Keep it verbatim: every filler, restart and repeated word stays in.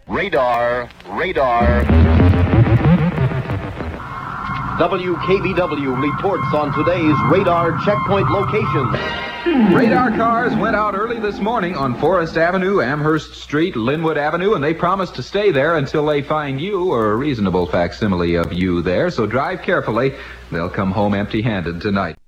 Radar, radar. W K B W reports on today's radar checkpoint location. Radar cars went out early this morning on Forest Avenue, Amherst Street, Linwood Avenue, and they promised to stay there until they find you or a reasonable facsimile of you there. So drive carefully. They'll come home empty-handed tonight.